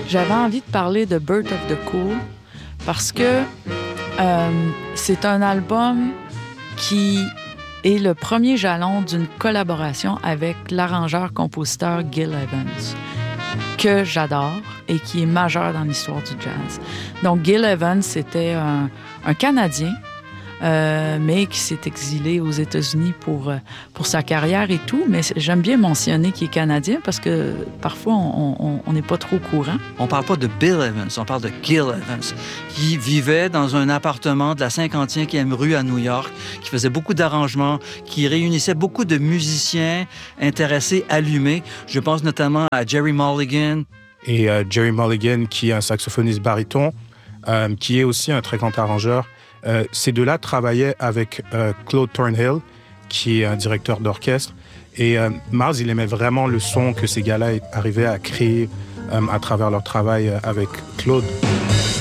J'avais envie de parler de Birth of the Cool parce que c'est un album qui est le premier jalon d'une collaboration avec l'arrangeur-compositeur Gil Evans, que j'adore et qui est majeur dans l'histoire du jazz. Donc, Gil Evans, c'était un Canadien, mais qui s'est exilé aux États-Unis pour sa carrière et tout. Mais j'aime bien mentionner qu'il est Canadien parce que parfois, on n'est pas trop au courant. On ne parle pas de Bill Evans, on parle de Gil Evans, qui vivait dans un appartement de la 55e rue à New York, qui faisait beaucoup d'arrangements, qui réunissait beaucoup de musiciens intéressés, allumés. Je pense notamment à Jerry Mulligan. Et Jerry Mulligan, qui est un saxophoniste baryton, qui est aussi un très grand arrangeur. Ces deux-là travaillaient avec Claude Thornhill, qui est un directeur d'orchestre. Et Miles, il aimait vraiment le son que ces gars-là arrivaient à créer à travers leur travail avec Claude.